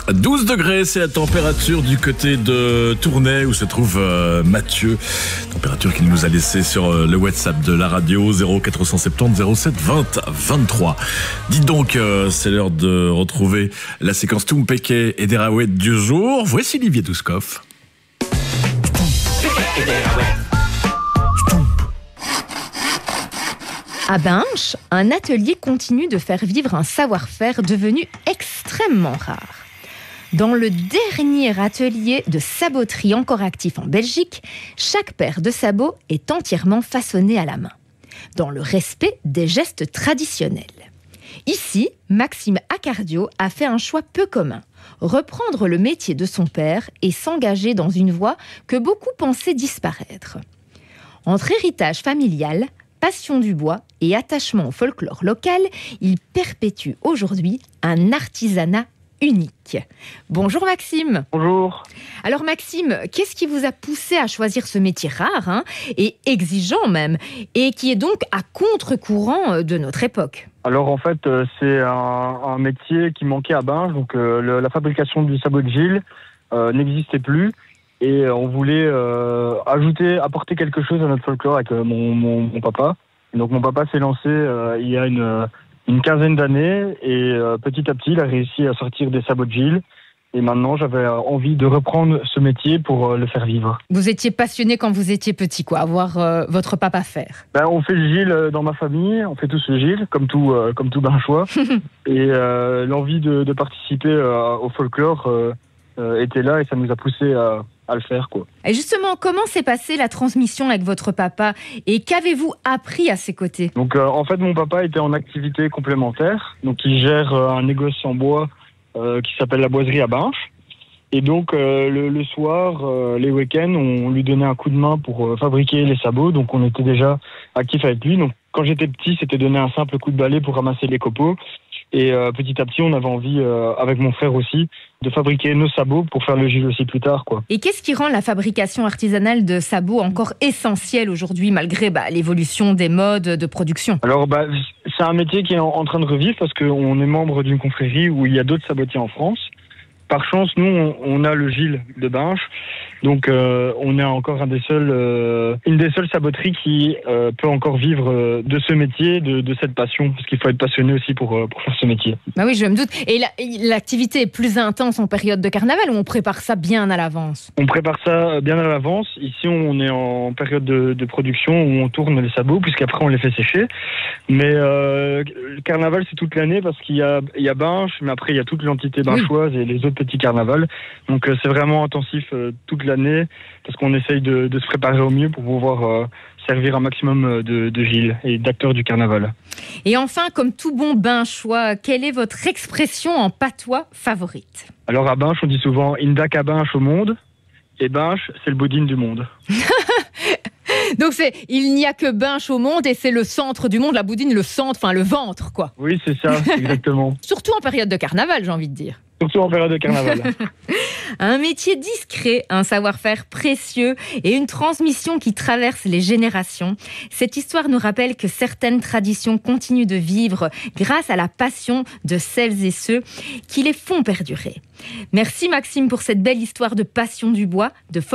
12 degrés, c'est la température du côté de Tournai où se trouve Mathieu. Température qu'il nous a laissée sur le WhatsApp de la radio 0470 07 20 23. Dites donc, c'est l'heure de retrouver la séquence Tumpeke et Derawet du jour. Voici Olivier Douskov. À Binche, un atelier continue de faire vivre un savoir-faire devenu extrêmement rare. Dans le dernier atelier de saboterie encore actif en Belgique, chaque paire de sabots est entièrement façonnée à la main, dans le respect des gestes traditionnels. Ici, Maxime Accardio a fait un choix peu commun, reprendre le métier de son père et s'engager dans une voie que beaucoup pensaient disparaître. Entre héritage familial, passion du bois et attachement au folklore local, il perpétue aujourd'hui un artisanat unique. Bonjour Maxime. Bonjour. Alors Maxime, qu'est-ce qui vous a poussé à choisir ce métier rare et exigeant même, et qui est donc à contre-courant de notre époque? Alors en fait, c'est un métier qui manquait à Binche, donc la fabrication du sabot de Gilles n'existait plus. Et on voulait apporter quelque chose à notre folklore avec mon papa. Et donc mon papa s'est lancé il y a une quinzaine d'années et petit à petit il a réussi à sortir des sabots de Gilles. Et maintenant j'avais envie de reprendre ce métier pour le faire vivre. Vous étiez passionné quand vous étiez petit, quoi, à voir votre papa faire. On fait le Gilles dans ma famille, on fait tous le Gilles, comme tout Binchois. Et l'envie de participer au folklore était là et ça nous a poussé à le faire, quoi. Et justement, comment s'est passée la transmission avec votre papa et qu'avez-vous appris à ses côtés? Donc en fait, mon papa était en activité complémentaire, donc il gère un négoce en bois qui s'appelle la Boiserie à Binche. Et donc le soir, les week-ends, on lui donnait un coup de main pour fabriquer les sabots, donc on était déjà actifs avec lui. Donc quand j'étais petit, c'était donner un simple coup de balai pour ramasser les copeaux. Et petit à petit, on avait envie, avec mon frère aussi, de fabriquer nos sabots pour faire le Gilles aussi plus tard, quoi. Et qu'est-ce qui rend la fabrication artisanale de sabots encore essentielle aujourd'hui, malgré l'évolution des modes de production? Alors, c'est un métier qui est en train de revivre parce qu'on est membre d'une confrérie où il y a d'autres sabotiers en France. Par chance, nous, on a le Gilles de Binche. Donc, on est encore une des seules saboteries qui peut encore vivre de ce métier, de cette passion. Parce qu'il faut être passionné aussi pour faire ce métier. Bah oui, je me doute. Et l'activité est plus intense en période de carnaval ou on prépare ça bien à l'avance? On prépare ça bien à l'avance. Ici, on est en période de production où on tourne les sabots, puisqu'après, on les fait sécher. Mais le carnaval, c'est toute l'année parce qu'il y a Binche, mais après, il y a toute l'entité binchoise et les autres petits carnavals. Donc, c'est vraiment intensif toute l'année parce qu'on essaye de se préparer au mieux pour pouvoir servir un maximum de Gilles et d'acteurs du carnaval. Et enfin, comme tout bon Binchois, quelle est votre expression en patois favorite? Alors à Binche, on dit souvent « Indak à Binche au monde » et Binche, c'est le boudin du monde. Donc il n'y a que Binche au monde et c'est le centre du monde, la boudine, le centre, enfin le ventre, quoi. Oui, c'est ça, exactement. Surtout en période de carnaval, j'ai envie de dire. Surtout en période de carnaval. Un métier discret, un savoir-faire précieux et une transmission qui traverse les générations. Cette histoire nous rappelle que certaines traditions continuent de vivre grâce à la passion de celles et ceux qui les font perdurer. Merci Maxime pour cette belle histoire de passion du bois, de